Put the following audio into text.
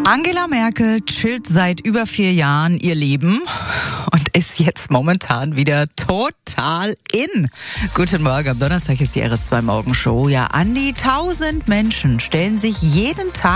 Angela Merkel chillt seit über 4 Jahren ihr Leben und ist jetzt momentan wieder total in. Guten Morgen, am Donnerstag ist die RS2 Morgenshow. Ja, an die 1000 Menschen stellen sich jeden Tag